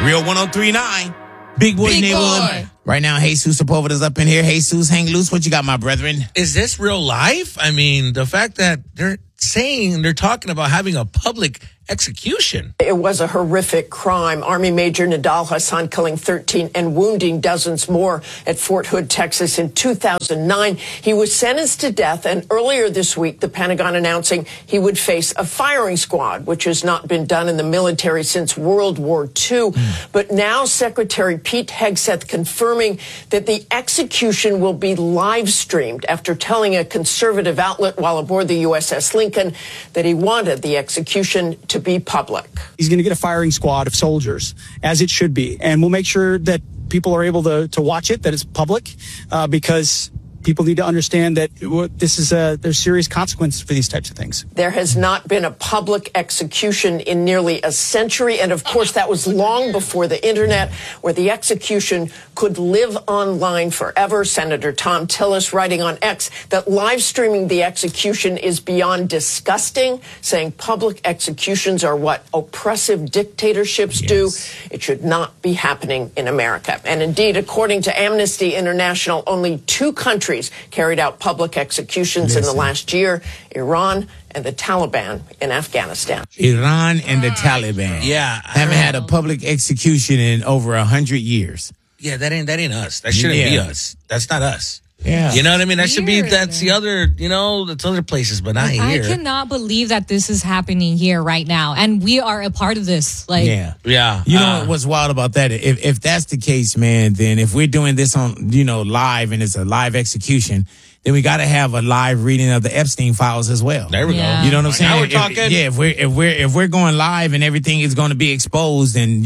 Real 103.9. Big Boy Neighborhood. Right now, Jesus Sepulveda's up in here. Jesus, hang loose. What you got, my brethren? Is this real life? I mean, the fact that they're talking about having a public execution. It was a horrific crime. Army Major Nidal Hasan killing 13 and wounding dozens more at Fort Hood, Texas in 2009. He was sentenced to death, and earlier this week, the Pentagon announcing he would face a firing squad, which has not been done in the military since World War II. But now Secretary Pete Hegseth confirming that the execution will be live streamed after telling a conservative outlet while aboard the USS Lincoln that he wanted the execution to be public. He's going to get a firing squad of soldiers, as it should be. And we'll make sure that people are able to watch it, that it's public, because people need to understand that this is there's serious consequences for these types of things. There has not been a public execution in nearly a century. And of course, that was long before the internet, where the execution could live online forever. Senator Tom Tillis writing on X that live streaming the execution is beyond disgusting, saying public executions are what oppressive dictatorships do. It should not be happening in America. And indeed, according to Amnesty International, only 2 countries carried out public executions in the last year: Iran and the Taliban in Afghanistan. Iran and the Taliban. Yeah. Haven't had a public execution in over 100 years. Yeah, that ain't us. That shouldn't be us. That's not us. Yeah. You know what I mean? That should be, that's the other, that's other places, but not here. I cannot believe that this is happening here right now. And we are a part of this. Yeah. You know what's wild about that? If that's the case, man, then if we're doing this on, live and it's a live execution, then we got to have a live reading of the Epstein files as well. There we go. You know what I'm saying? Now we're talking. If we're going live and everything is going to be exposed, then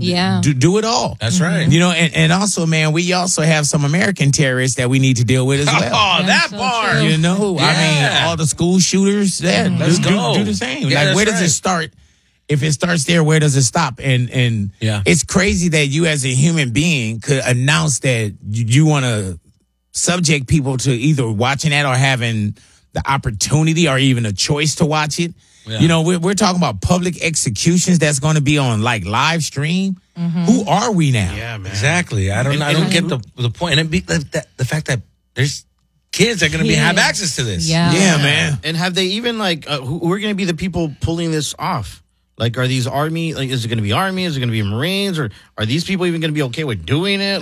do it all. That's right. And also, man, we also have some American terrorists that we need to deal with as well. Oh, that part. I mean, all the school shooters. Let's go. Do the same. Yeah, where does it start? If it starts there, where does it stop? And it's crazy that you as a human being could announce that you want to subject people to either watching that or having the opportunity or even a choice to watch it. Yeah. We're talking about public executions that's going to be on live stream. Mm-hmm. Who are we now? Yeah, man. Exactly. I don't get the point. And the fact that there's kids that are going to have access to this. Yeah, man. And have they even who are going to be the people pulling this off? Are these Army? Is it going to be Army? Is it going to be Marines? Or are these people even going to be okay with doing it?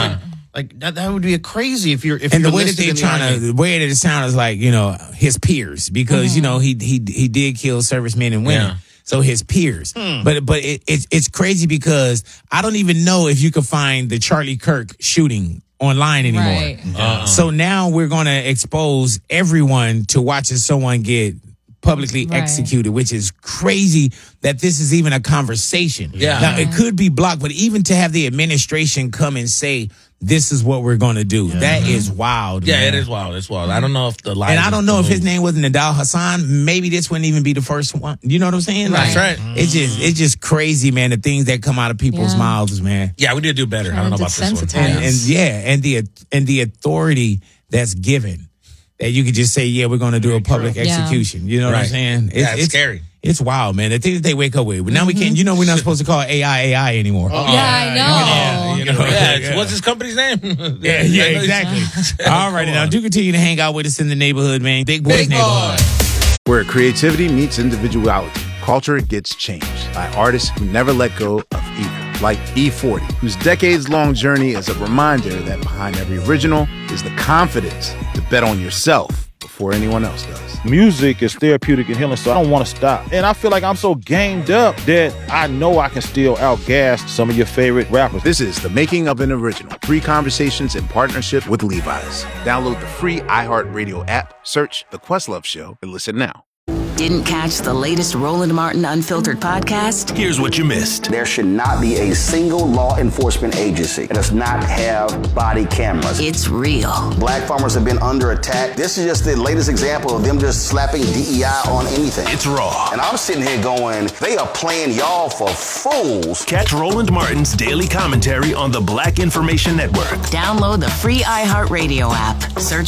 That would be crazy if you're the way that they're the way that it sounds like his peers, because he did kill servicemen and women, so his peers. But it's crazy because I don't even know if you could find the Charlie Kirk shooting online anymore. Right. So now we're going to expose everyone to watching someone get publicly executed, which is crazy that this is even a conversation. Yeah. Now it could be blocked, but even to have the administration come and say, this is what we're going to do. Yeah. That is wild. Yeah, man. it is wild. It's wild. I don't know if the live. And I don't know if his name wasn't Nidal Hasan. Maybe this wouldn't even be the first one. You know what I'm saying? That's right. It's just crazy, man. The things that come out of people's mouths, man. Yeah, we need to do better. I don't know about this one. And the authority that's given, that you could just say, we're going to do a public execution. You know what I'm saying? It's scary. It's wild, man. The things that they wake up with. But now we can't. We're not supposed to call AI anymore. I know. What's his company's name? Yeah, exactly. All right, now do continue to hang out with us in the neighborhood, man. Big Boy's Neighborhood. Where creativity meets individuality, culture gets changed by artists who never let go of either. Like E40, whose decades-long journey is a reminder that behind every original is the confidence to bet on yourself before anyone else does. Music is therapeutic and healing, so I don't want to stop. And I feel like I'm so gamed up that I know I can still outgas some of your favorite rappers. This is The Making of an Original. 3 conversations in partnership with Levi's. Download the free iHeartRadio app, search The Questlove Show, and listen now. Didn't catch the latest Roland Martin Unfiltered podcast? Here's what you missed. There should not be a single law enforcement agency that does not have body cameras. It's real. Black farmers have been under attack. This is just the latest example of them just slapping DEI on anything. It's raw. And I'm sitting here going, they are playing y'all for fools. Catch Roland Martin's daily commentary on the Black Information Network. Download the free iHeartRadio app. Search